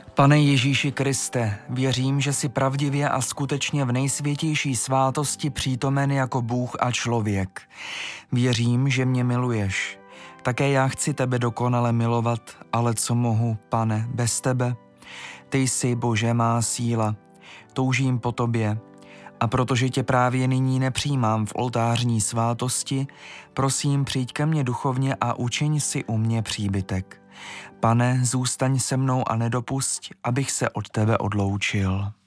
Pane Ježíši Kriste, věřím, že jsi pravdivě a skutečně v nejsvětější svátosti přítomen jako Bůh a člověk. Věřím, že mě miluješ. Také já chci tebe dokonale milovat, ale co mohu, Pane, bez tebe? Ty jsi, Bože, má síla. Toužím po tobě. A protože tě právě nyní nepřijímám v oltářní svátosti, prosím, přijď ke mně duchovně a učiň si u mě příbytek. Pane, zůstaň se mnou a nedopusť, abych se od tebe odloučil.